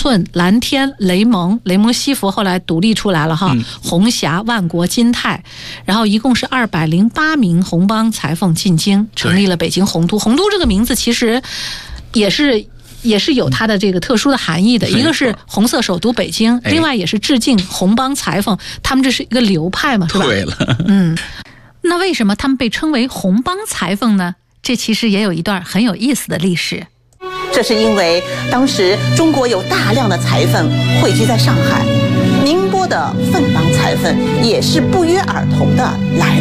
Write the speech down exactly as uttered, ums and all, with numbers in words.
寸、蓝天、雷蒙、雷蒙西服后来独立出来了哈，嗯、红霞、万国、金泰，然后一共是二百零八名红帮裁缝进京，成立了北京红都。红都这个名字其实也是。也是有它的这个特殊的含义的，一个是红色首都北京，另外也是致敬红帮裁缝，他们这是一个流派嘛，是吧？ 对了， 嗯，那为什么他们被称为红帮裁缝呢？这其实也有一段很有意思的历史。 这是因为当时中国有大量的裁缝汇聚在上海，宁波的凤帮裁缝也是不约而同的来